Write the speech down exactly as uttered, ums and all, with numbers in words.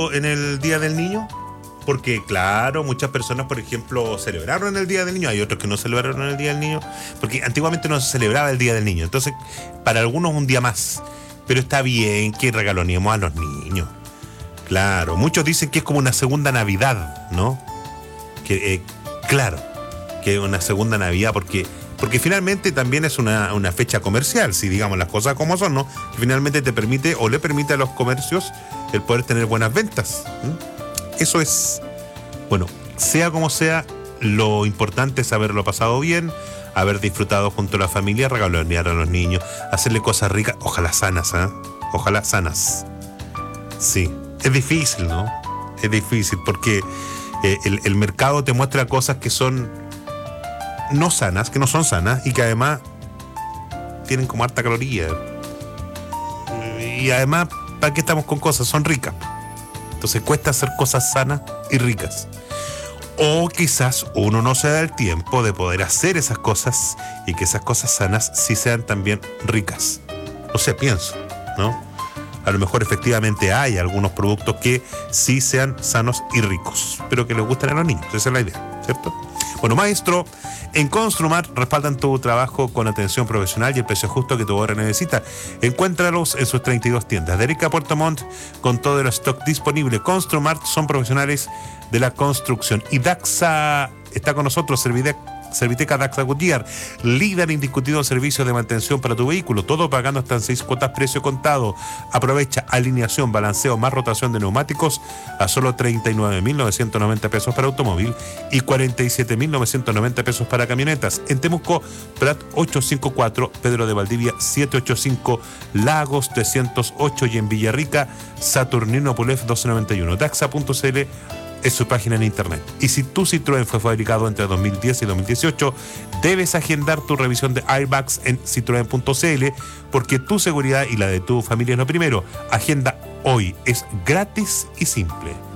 en el Día del Niño? Porque, claro, muchas personas, por ejemplo, celebraron el Día del Niño, hay otros que no celebraron el Día del Niño, porque antiguamente no se celebraba el Día del Niño, entonces, para algunos un día más, pero está bien que regaloneemos a los niños. Claro, muchos dicen que es como una segunda Navidad, ¿no? Que, eh, claro, que es una segunda Navidad, porque... Porque finalmente también es una, una fecha comercial, si digamos las cosas como son, ¿no? Que finalmente te permite o le permite a los comercios el poder tener buenas ventas. ¿Mm? Eso es, bueno, sea como sea, lo importante es haberlo pasado bien, haber disfrutado junto a la familia, regalonear a los niños, hacerle cosas ricas, ojalá sanas, ¿eh? Ojalá sanas. Sí, es difícil, ¿no? Es difícil porque eh, el, el mercado te muestra cosas que son no sanas, que no son sanas y que además tienen como harta caloría. Y además, ¿para qué estamos con cosas? Son ricas. Entonces cuesta hacer cosas sanas y ricas. O quizás uno no se da el tiempo de poder hacer esas cosas y que esas cosas sanas sí sean también ricas. No sé, pienso, ¿no? A lo mejor efectivamente hay algunos productos que sí sean sanos y ricos, pero que les gusten a los niños. Esa es la idea, ¿cierto? Bueno, maestro, en Construmart respaldan tu trabajo con atención profesional y el precio justo que tu obra necesita. Encuéntralos en sus treinta y dos tiendas. De Arica a Puerto Montt, con todo el stock disponible. Construmart son profesionales de la construcción. Y Daxa está con nosotros, Servitec. Serviteca Daxa Goodyear, líder indiscutido en servicios de mantención para tu vehículo, todo pagando hasta en seis cuotas precio contado. Aprovecha alineación, balanceo más rotación de neumáticos a solo treinta y nueve mil novecientos noventa pesos para automóvil y cuarenta y siete mil novecientos noventa pesos para camionetas. En Temuco, Prat ochocientos cincuenta y cuatro, Pedro de Valdivia setecientos ochenta y cinco, Lagos trescientos ocho y en Villarrica, Saturnino Pulef doscientos noventa y uno. Daxa punto c l es su página en internet. Y si tu Citroën fue fabricado entre dos mil diez y dos mil dieciocho, debes agendar tu revisión de airbags en citroen punto c l porque tu seguridad y la de tu familia es lo primero. Agenda hoy, es gratis y simple.